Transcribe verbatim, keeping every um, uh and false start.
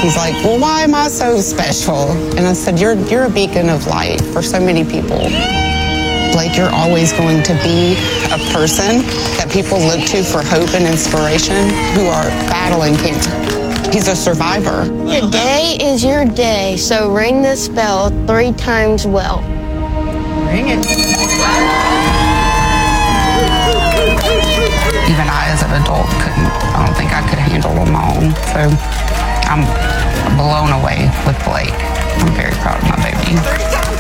He's like, well, why am I so special? And I said, you're, you're a beacon of light for so many people. Blake, you're always going to be a person that people look to for hope and inspiration who are battling cancer. He's a survivor. Today is your day, so ring this bell three times well. Ring it. Even I, as an adult, couldn't, I don't think I could handle them all. So I'm blown away with Blake. I'm very proud of my baby.